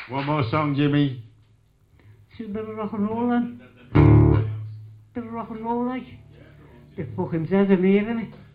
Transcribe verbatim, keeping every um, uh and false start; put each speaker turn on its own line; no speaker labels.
One more song, Jimmy.
Is a bit of rock and roll then? Bit of rock and roll like? The fucking says I'm hearing it.